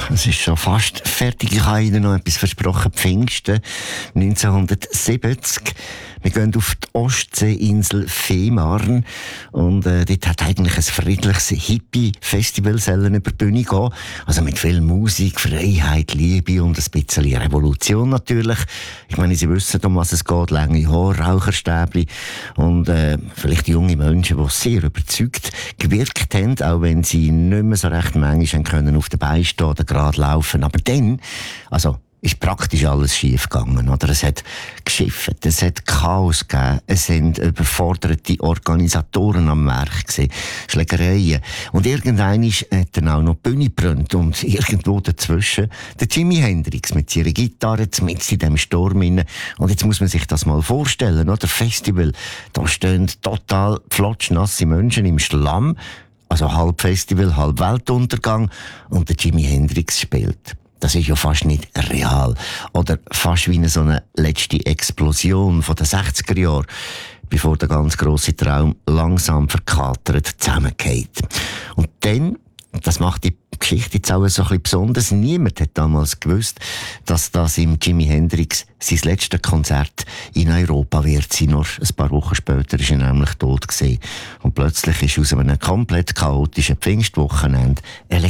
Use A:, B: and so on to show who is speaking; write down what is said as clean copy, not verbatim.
A: es ist schon fast fertig. Ich habe Ihnen noch etwas versprochen. Pfingsten 1970. Wir gehen auf die Ostseeinsel Fehmarn und dort hat eigentlich ein friedliches Hippie-Festival über die Bühne gehen. Also mit viel Musik, Freiheit, Liebe und ein bisschen Revolution natürlich. Ich meine, Sie wissen, um was es geht. Lange Haare, Raucherstäbli und vielleicht junge Menschen, die sehr überzeugt gewirkt haben, auch wenn sie nicht mehr so recht manchmal können auf den Beinen stehen oder gerade laufen. Aber dann, also ist praktisch alles schief gegangen, oder? Es hat geschifft, es hat Chaos gegeben, es sind überforderte Organisatoren am Werk gewesen, Schlägereien. Und irgendwann hat dann auch noch die Bühne gebrannt und irgendwo dazwischen der Jimi Hendrix mit seiner Gitarre mit in dem Sturm rein. Und jetzt muss man sich das mal vorstellen, oder? Festival, da stehen total flotschnasse Menschen im Schlamm, also halb Festival, halb Weltuntergang und der Jimi Hendrix spielt. Das ist ja fast nicht real. Oder fast wie so eine letzte Explosion von den 60er Jahren, bevor der ganz grosse Traum langsam verkatert zusammengeht. Und dann, das macht die Geschichte jetzt auch so ein bisschen besonders, niemand hat damals gewusst, dass das im Jimi Hendrix sein letztes Konzert in Europa wird sein. Nur ein paar Wochen später ist er nämlich tot gewesen. Und plötzlich ist aus einem komplett chaotischen Pfingstwochenende